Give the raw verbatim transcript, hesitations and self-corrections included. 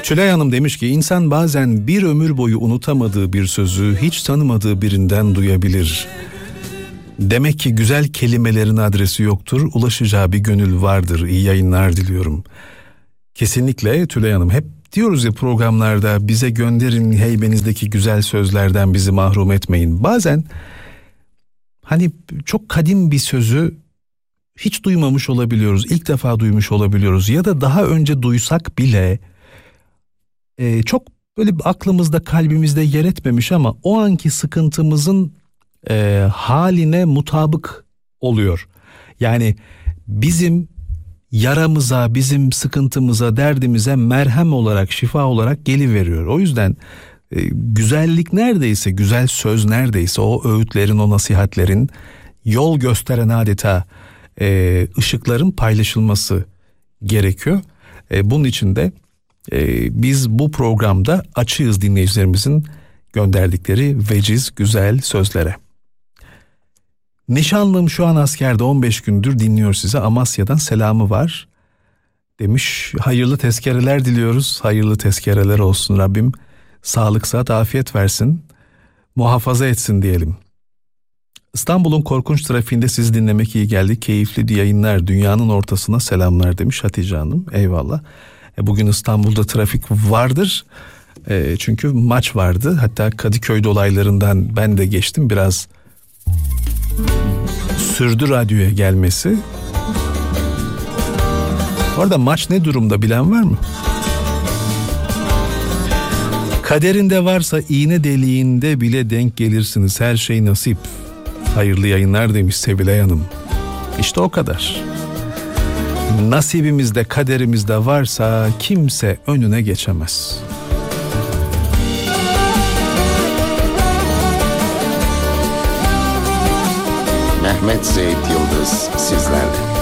Tülay Hanım demiş ki insan bazen bir ömür boyu unutamadığı bir sözü hiç tanımadığı birinden duyabilir. Demek ki güzel kelimelerin adresi yoktur, ulaşacağı bir gönül vardır. İyi yayınlar diliyorum. Kesinlikle Tülay Hanım, hep diyoruz ya programlarda, bize gönderin heybenizdeki güzel sözlerden, bizi mahrum etmeyin. Bazen hani çok kadim bir sözü hiç duymamış olabiliyoruz, ilk defa duymuş olabiliyoruz ya da daha önce duysak bile e, çok böyle aklımızda, kalbimizde yer etmemiş ama o anki sıkıntımızın e, haline mutabık oluyor. Yani bizim yaramıza, bizim sıkıntımıza, derdimize merhem olarak, şifa olarak geliveriyor. O yüzden e, güzellik neredeyse, güzel söz neredeyse, o öğütlerin, o nasihatlerin, yol gösteren adeta e, ışıkların paylaşılması gerekiyor. E, bunun için de e, biz bu programda açığız dinleyicilerimizin gönderdikleri veciz, güzel sözlere. Nişanlım şu an askerde, on beş gündür dinliyor size, Amasya'dan selamı var demiş. Hayırlı tezkereler diliyoruz. Hayırlı tezkereler olsun. Rabbim sağlık, sıhhat, afiyet versin. Muhafaza etsin diyelim. İstanbul'un korkunç trafiğinde sizi dinlemek iyi geldi. Keyifli yayınlar. Dünyanın ortasına selamlar demiş Hatice Hanım. Eyvallah. E bugün İstanbul'da trafik vardır. E çünkü maç vardı. Hatta Kadıköy dolaylarından ben de geçtim. Biraz sürdü radyoya gelmesi. Orada maç ne durumda, bilen var mı? Kaderinde varsa iğne deliğinde bile denk gelirsiniz. Her şey nasip. Hayırlı yayınlar demiş Sevilay Hanım. İşte o kadar. Nasibimizde, kaderimizde varsa kimse önüne geçemez. Mehmet Zeyt Yıldız sizlerle.